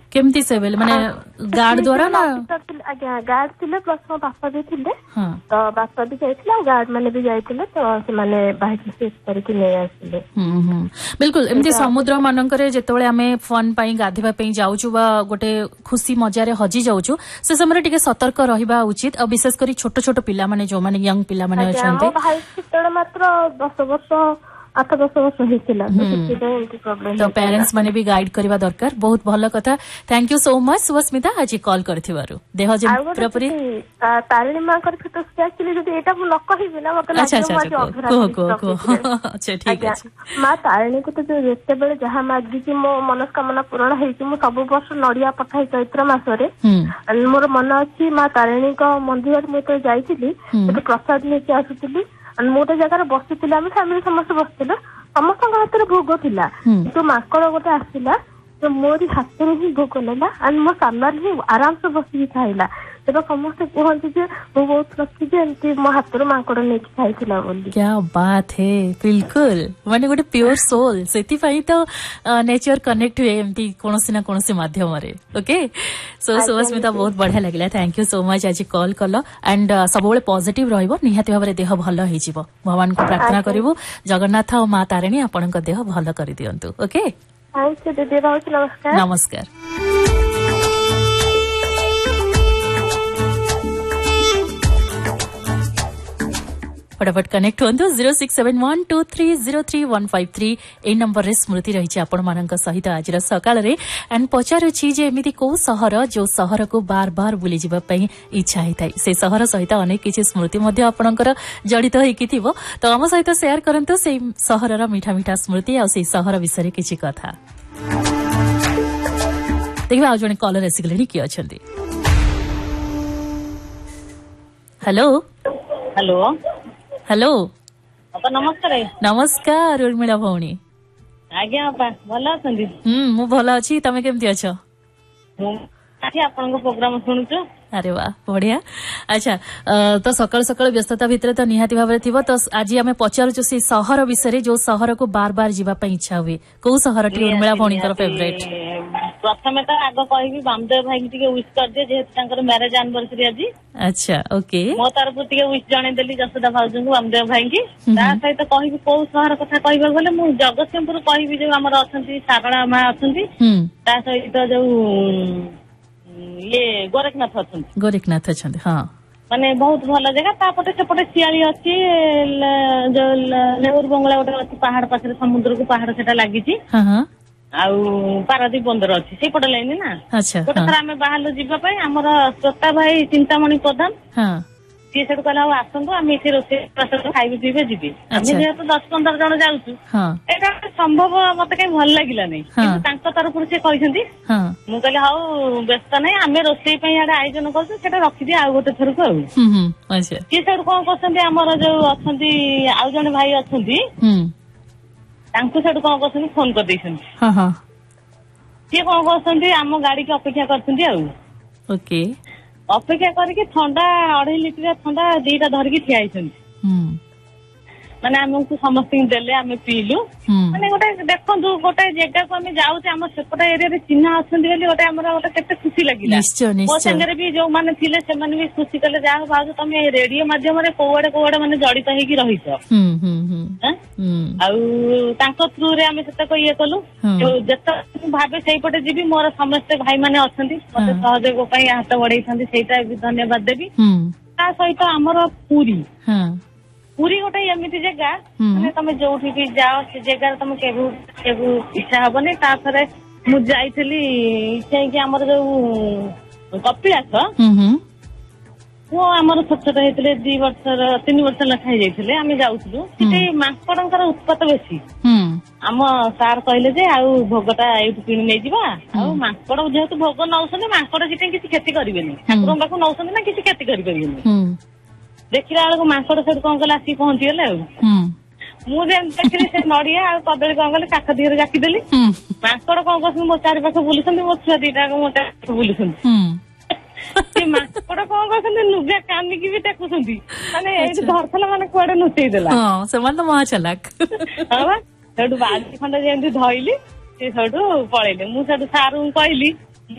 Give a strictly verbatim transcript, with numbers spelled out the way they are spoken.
केमती से बेले माने गार्ड द्वारा ना आज्ञा गार्ड थिले प्लस मो बापा भी थिले तो बापा भी जाइथिले गार्ड माने भी जाइथिले तो से माने बाइक से करके ले आसिले हम हम बिल्कुल एमती समुद्र मानकरे जेतबेले हमें फन पई गाधिबा पई जाउछु बा गोटे खुशी मजा रे हजी जाउछु से समय टिके सतर्क रहिबा उचित और विशेष करी छोट छोट पिला माने जो माने यंग पिला माने अछंते भाई सेतबेले मात्र दस वर्ष आठ दस वर्ष होइतिला तो पेरेंट्स माने भी गाइड करबा दरकार बहुत भलो कथा thank you so much Sushmita आज कॉल करथिबारु देह जे पूरापूरी तारिणी मां कर फोटो एक्चुअली जदी एटा न कहिबे ना मते अच्छा अच्छा को को को अच्छा ठीक है मां तारिणी को तो जेते बेले जहा मागी कि मो मनस्कामना पूर्ण हेइ कि मो सब वर्ष नडिया पठाई चैत्र मासरे मोर मन अछि मां तारिणी को मंदिर में तो जाईतिली तो प्रसाद लेके आसुतिली मोटे जगह बसुला आम फैमिली समस्त बसुल समस्त हाथ में भोग थिला तो माकड़ गोटे आसला तो मोरी हाथ में ही भोग नेला एंड मो सामने ही आराम से बसिकी खाइला तो समस्त कहते जे मो बहुत लकी जे एमती मो हाथ में माकड़ नहीं खाइला बोली क्या बात है बिल्कुल माने गोटे प्योर सोल सेति पई तो नेचर कनेक्ट हुए एमती कोनोसी ना कोनोसी माध्यम रे ओके सो सुस्मिता बहुत बढ़िया लागला थैंक यू सो मच आज कॉल कलो एंड सबबेले पॉजिटिव रहइबो निहाती भाबरे देह भलो होई जिवो भगवान को प्रार्थना करिवो जगन्नाथ और मां तारिणी आपन को देह भलो करि दियंतु ओके थैंक यू दीदी बहुत नमस्कार नमस्कार फटाफट कनेक्ट हुआ zero six seven one two three zero three one five three ए नंबर रे स्मृति रही आपण मानक सहित आज सकाल रे एंड पचारुछि जे एमिति को सहर जो सहर को बार बार बुली जिबा पई इच्छा हिताई से सहर सहित अनेक किछि स्मृति मध्ये आपणकर जड़ित होइकि थिबो तो हम सहित शेयर करंतु से सहरर मीठा मीठा स्मृति आ से सहर विषय किछि कथा देखिबा आ जने कॉलर आसिगलेनी कि अछंती हेलो हेलो हेलो अपा नमस्कार नमस्कार उर्मिला भौणी आज्ञा अपा भलो अछंती हम मु भलो अछि तमे केमति अछो मु आछि आपन को प्रोग्राम सुनुछु अरे वाह बढ़िया अच्छा तो सकाल सकाल व्यस्तता भितर तो निहाती भाव थी तो आज आम पचारू से सहर विषय जो सहर को बार बार जीवा इच्छा हुए कौ सहर टी उर्मिला भौणी फेवरेट प्रथम तो आग कहि बामदेव भाई टिके विश कर दे जेहेतु मैरेज एनिवर्सरी आज अच्छा ओके मो तरफ टिके विश जणे देली जसोदा भाउजन को बामदेव भाई की ता सहित कहि कौ सहर कथा कहबा गले मु जगतसिंहपुर कहि जो हमर अछंती सारळा मा अछंती ता सहित जो ये गोरखनाथ अछंती गोरखनाथ अछंती हां माने बहुत भल जगह तापटे सेपटे सियाली अछि जो नेउर बंगला गोटे अछि पहाड़ पाखरे समुद्र को पहाड़ सेटा लागि छि हां हां आउ पारादीप बंदर अछि सेपटे लाइन ना अच्छा गोटे थरा हमें बाहर जीवा पई हमर श्रोता भाई चिंतामणि प्रधान हां सी सेठ कहला आसंतु आम इथे रोसे खाइबे पीबे जीबे आम जेहेतु दस पंद्रह जन जाउछु एटा संभव मते कहीं भल लागिला नहीं किंतु तांको तरफ से कहिसंती मु कहले हाउ व्यस्त नहीं आमे रोसे पई आडे आयोजन करछु सेटा रखि दे आ गोटे थरको आ हम हम अच्छा सी सेठ कोन करसंती हमर जो अछंती आउ जन भाई अछंती हम तांको सेठ कोन करसंती फोन कर दैसंती हां हां सी कोन करसंती हम गाड़ी के अपेक्षा करसंती आ ओके अपेक्षा करके ठंडा अढ़ाई लिटर ठंडा दीटा धरिकी ठिया माने आमको समस्त देले आम पीलु माने गोटे देखु गोटे जगह को आम जाऊे आम सेपट एरिया चिन्हा अच्छा गोटे आम गोटे केते खुशी लगिला मो संगे भी जो माने थिले से माने भी खुशी कले जा भाज तुम रेडियो माध्यम रे कोआडे कोआडे माने जड़ित होइकी रहिछ आउ थ्रू रे आम सेतक ये कलु जत भाबे सेई पटे जीवी मोर समस्त भाई माने अछंती मते सहयोग पई हाथ बढ़ाई छंती सेटा भी धन्यवाद देबी ता सहित हमर पूरी पूरी गोटे एमती जगह माने तुम जो भी जाओ से जगह तुम केबु केबु इच्छा हबनी ताफरे मु जाइथली इच्छा कि हमर जो कपिलास वो आमर छोट छोट होते दी वर्ष तीन वर्ष लखाई जाइए आम जाऊलु से माकड़र उत्पात बेसी आम सार कहले जे आउ भोगटा एठू किणी नहीं जावा आउ माकड़ जेहेतु भोग नौसने माकड़ किसी क्षति करेनि ठाकुर पाखु नौसने ना किसी क्षति करें देखला बेलू माकड़ से कौन कले आसिक पहुंची गले मुझे देखिली से नड़िया आ कदली कौन कले काख दिहरे जाकिदेली माकड़ कौन कर मो चारि पाख बुलुंट मो छुआ दीटा मो चारि बुलुंट माकड़ कौन कर लुगा कानिकी भी टेकुंट माने धरथला माने कुआडे नुचेई देला से तो महा चलाक हाँ सेठू बाल्टी खंडे जेमती धइली से सेठू पळेले मु सेठू सारू कहली